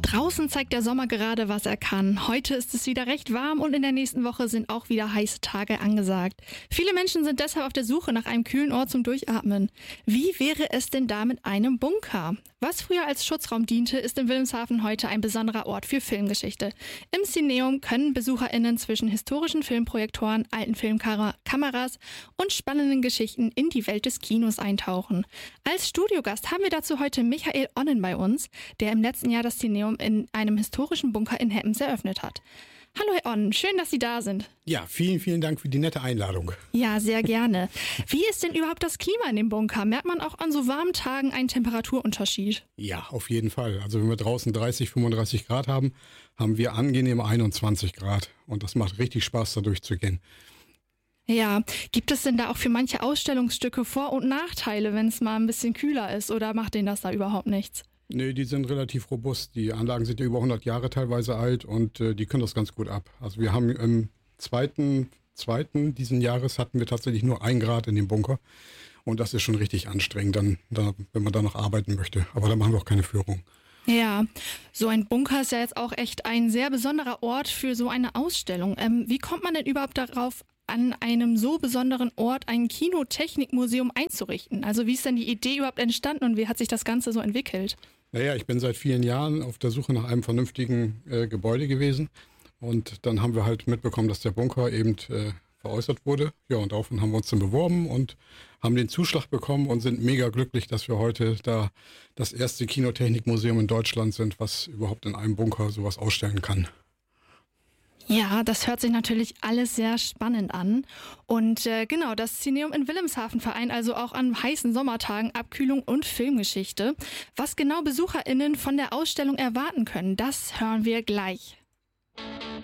Draußen zeigt der Sommer gerade, was er kann. Heute ist es wieder recht warm und in der nächsten Woche sind auch wieder heiße Tage angesagt. Viele Menschen sind deshalb auf der Suche nach einem kühlen Ort zum Durchatmen. Wie wäre es denn da mit einem Bunker? Was früher als Schutzraum diente, ist in Wilhelmshaven heute ein besonderer Ort für Filmgeschichte. Im Cineum können BesucherInnen zwischen historischen Filmprojektoren, alten Filmkameras und spannenden Geschichten in die Welt des Kinos eintauchen. Als Studiogast haben wir dazu heute Michael Onnen bei uns, der im letzten Jahr das Cineum in einem historischen Bunker in Heppens eröffnet hat. Hallo Herr Onnen, schön, dass Sie da sind. Ja, vielen, vielen Dank für die nette Einladung. Ja, sehr gerne. Wie ist denn überhaupt das Klima in dem Bunker? Merkt man auch an so warmen Tagen einen Temperaturunterschied? Ja, auf jeden Fall. Also wenn wir draußen 30, 35 Grad haben, haben wir angenehme 21 Grad. Und das macht richtig Spaß, da durchzugehen. Ja, gibt es denn da auch für manche Ausstellungsstücke Vor- und Nachteile, wenn es mal ein bisschen kühler ist? Oder macht denen das da überhaupt nichts? Nee, die sind relativ robust. Die Anlagen sind ja über 100 Jahre teilweise alt und die können das ganz gut ab. Also wir haben im zweiten diesen Jahres hatten wir tatsächlich nur 1 Grad in dem Bunker. Und das ist schon richtig anstrengend, wenn man da noch arbeiten möchte. Aber da machen wir auch keine Führung. Ja, so ein Bunker ist ja jetzt auch echt ein sehr besonderer Ort für so eine Ausstellung. Wie kommt man denn überhaupt darauf, an einem so besonderen Ort ein Kinotechnikmuseum einzurichten? Also wie ist denn die Idee überhaupt entstanden und wie hat sich das Ganze so entwickelt? Naja, ich bin seit vielen Jahren auf der Suche nach einem vernünftigen Gebäude gewesen. Und dann haben wir halt mitbekommen, dass der Bunker eben veräußert wurde. Ja, und daraufhin haben wir uns dann beworben und haben den Zuschlag bekommen und sind mega glücklich, dass wir heute da das erste Kinotechnikmuseum in Deutschland sind, was überhaupt in einem Bunker sowas ausstellen kann. Ja, das hört sich natürlich alles sehr spannend an. Und genau, das Cineum in Wilhelmshaven vereint also auch an heißen Sommertagen Abkühlung und Filmgeschichte. Was genau BesucherInnen von der Ausstellung erwarten können, das hören wir gleich.